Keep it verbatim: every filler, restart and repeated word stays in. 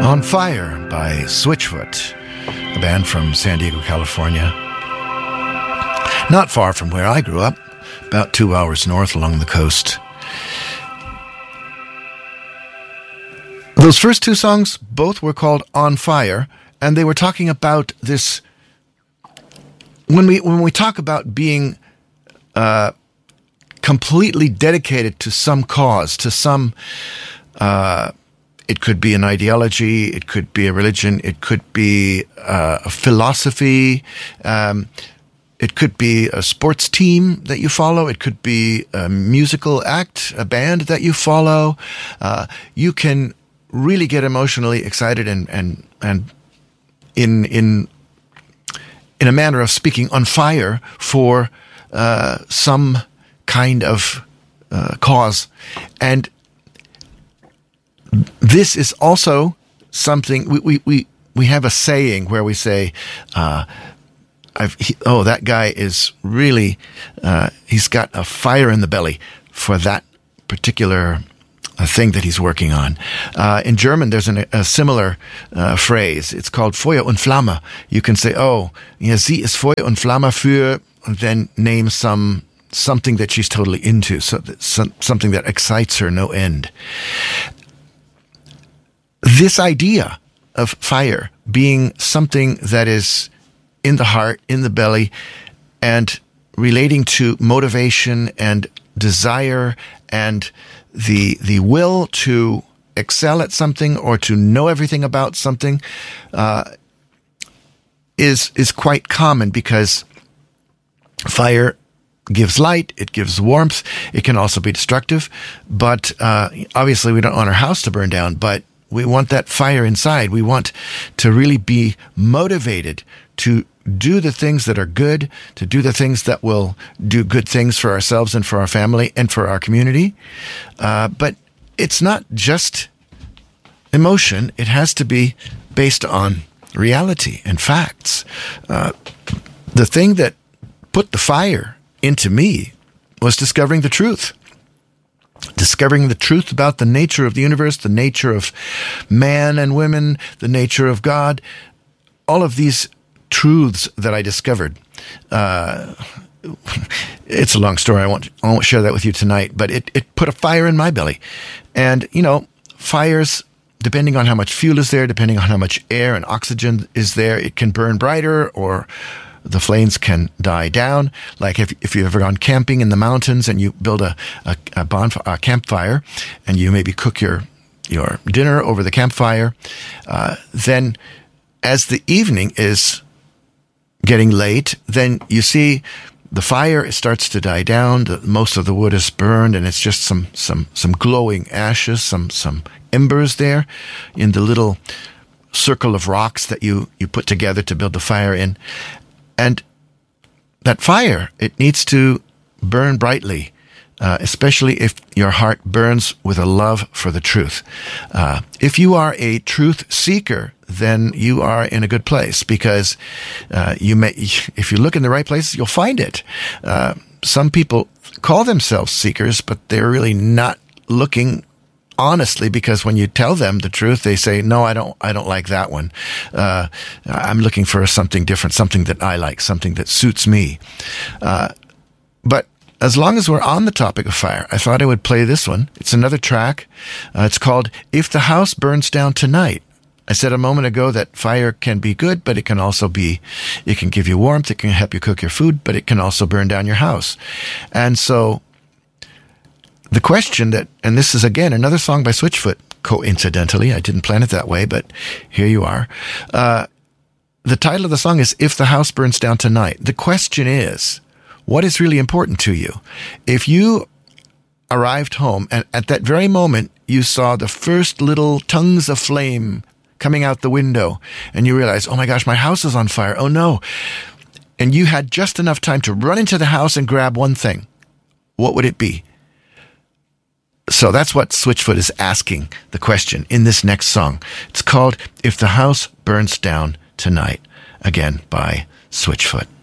On Fire by Switchfoot, a band from San Diego, California. Not far from where I grew up, about two hours north along the coast. Those first two songs, both were called On Fire, and they were talking about this. When we when we talk about being uh, completely dedicated to some cause, to some, uh, it could be an ideology, it could be a religion, it could be uh, a philosophy, um, it could be a sports team that you follow, it could be a musical act, a band that you follow. Uh, you can really get emotionally excited and and and in in in a manner of speaking, on fire for uh, some kind of uh, cause. And this is also something, we we we, we have a saying where we say, uh, I've, he, oh, that guy is really, uh, he's got a fire in the belly for that particular a thing that he's working on. Uh, in German, there's an, a similar uh, phrase. It's called Feuer und Flamme. You can say, oh, yeah, sie ist Feuer und Flamme für, and then name some something that she's totally into, so, some, something that excites her no end. This idea of fire being something that is in the heart, in the belly, and relating to motivation and desire and the the will to excel at something or to know everything about something uh, is is quite common, because fire gives light, it gives warmth, it can also be destructive. But uh, obviously we don't want our house to burn down, but we want that fire inside. We want to really be motivated to do the things that are good, to do the things that will do good things for ourselves and for our family and for our community. Uh, but it's not just emotion. It has to be based on reality and facts. Uh, the thing that put the fire into me was discovering the truth. Discovering the truth about the nature of the universe, the nature of man and women, the nature of God. All of these truths that I discovered. Uh, it's a long story. I won't, I won't share that with you tonight, but it, it put a fire in my belly. And, you know, fires, depending on how much fuel is there, depending on how much air and oxygen is there, it can burn brighter, or the flames can die down. Like if, if you've ever gone camping in the mountains and you build a, a, a bonfire, a campfire, and you maybe cook your, your dinner over the campfire, uh, then as the evening is getting late, then you see the fire, it starts to die down. The, most of the wood is burned, and it's just some some some glowing ashes, some some embers there in the little circle of rocks that you you put together to build the fire in. And that fire, it needs to burn brightly, uh, especially if your heart burns with a love for the truth. Uh, if you are a truth seeker, then you are in a good place, because uh, you may, if you look in the right places, you'll find it. Uh, some people call themselves seekers, but they're really not looking honestly, because when you tell them the truth, they say, "No, I don't. I don't like that one. Uh, I'm looking for something different, something that I like, something that suits me." Uh, but as long as we're on the topic of fire, I thought I would play this one. It's another track. Uh, it's called "If the House Burns Down Tonight." I said a moment ago that fire can be good, but it can also be, it can give you warmth, it can help you cook your food, but it can also burn down your house. And so the question that, and this is again another song by Switchfoot, coincidentally, I didn't plan it that way, but here you are. Uh, the title of the song is "If the House Burns Down Tonight." The question is, what is really important to you? If you arrived home and at that very moment you saw the first little tongues of flame coming out the window, and you realize, oh my gosh, my house is on fire. Oh no. And you had just enough time to run into the house and grab one thing. What would it be? So that's what Switchfoot is asking the question in this next song. It's called "If the House Burns Down Tonight," again by Switchfoot.